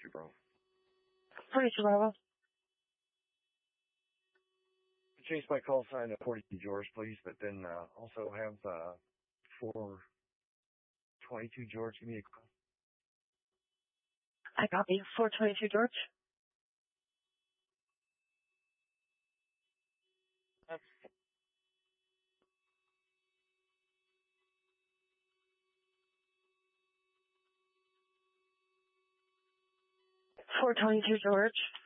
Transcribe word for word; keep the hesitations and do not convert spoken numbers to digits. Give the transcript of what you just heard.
forty-two Bravo. forty-two Bravo. Change my call sign to forty-two George, please, but then uh, also have uh, four twenty-two George give me a call. I copy. four twenty-two George. That's four twenty-two George.